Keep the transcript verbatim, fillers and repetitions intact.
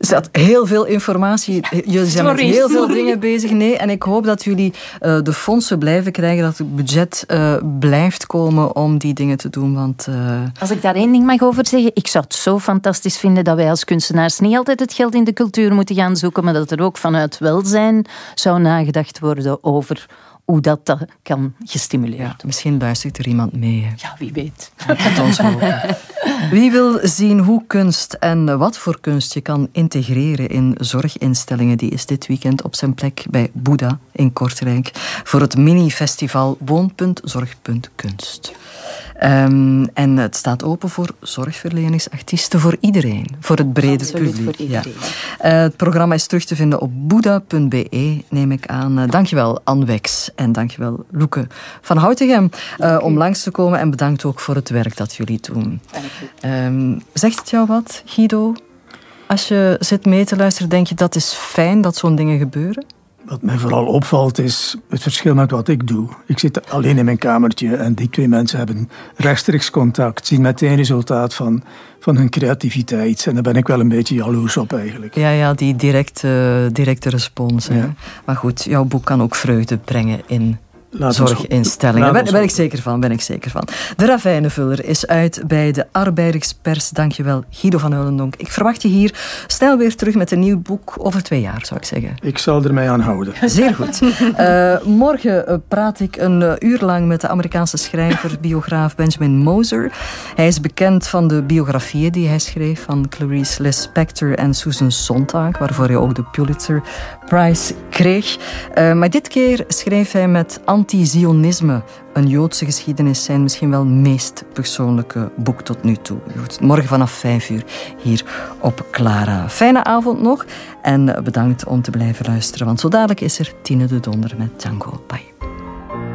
Er staat heel veel informatie. Jullie zijn met heel veel dingen bezig. Nee, en ik hoop dat jullie uh, de fondsen blijven krijgen, dat het budget uh, blijft komen om die dingen te doen. Want, uh... Als ik daar één ding mag over zeggen, ik zou het zo fantastisch vinden dat wij als kunstenaars niet altijd het geld in de cultuur moeten gaan zoeken, maar dat er ook vanuit welzijn zou nagedacht worden over hoe dat, dat kan gestimuleerd worden. Ja, misschien luistert er iemand mee. Hè. Ja, wie weet. Laat ons hopen. Wie wil zien hoe kunst en wat voor kunst je kan integreren in zorginstellingen, die is dit weekend op zijn plek bij Boeddha in Kortrijk voor het mini-festival Woon punt zorg punt kunst. Um, en het staat open voor zorgverleningsartiesten, voor iedereen, voor het brede Absoluut publiek. Voor iedereen. Ja. Uh, het programma is terug te vinden op boeddha punt b e, neem ik aan. Uh, dankjewel Anne Wex en dankjewel Loeke van Houtegem uh, om langs te komen en bedankt ook voor het werk dat jullie doen. Um, zegt het jou wat, Guido? Als je zit mee te luisteren, denk je dat is fijn dat zo'n dingen gebeuren? Wat mij vooral opvalt is het verschil met wat ik doe. Ik zit alleen in mijn kamertje en die twee mensen hebben rechtstreeks contact, zien meteen resultaat van, van hun creativiteit. En daar ben ik wel een beetje jaloers op eigenlijk. Ja, ja, die directe, directe respons. Ja. Maar goed, jouw boek kan ook vreugde brengen in Laat zorginstellingen. Daar ben, ben ik zeker van, ben ik zeker van. De Ravijnenvuller is uit bij de Arbeiderspers. Dankjewel, Guido van Hullendonk. Ik verwacht je hier snel weer terug met een nieuw boek over twee jaar, zou ik zeggen. Ik zal er mij aan houden. Zeer goed. Uh, morgen uh, praat ik een uh, uur lang met de Amerikaanse schrijver, biograaf Benjamin Moser. Hij is bekend van de biografieën die hij schreef van Clarice Lispector en Susan Sontag, waarvoor hij ook de Pulitzer Prize kreeg. Uh, maar dit keer schreef hij met Anti-Zionisme, een Joodse geschiedenis, zijn misschien wel meest persoonlijke boek tot nu toe. Morgen vanaf vijf uur hier op Clara. Fijne avond nog en bedankt om te blijven luisteren, want zo dadelijk is er Tine de Donder met Django. Bye.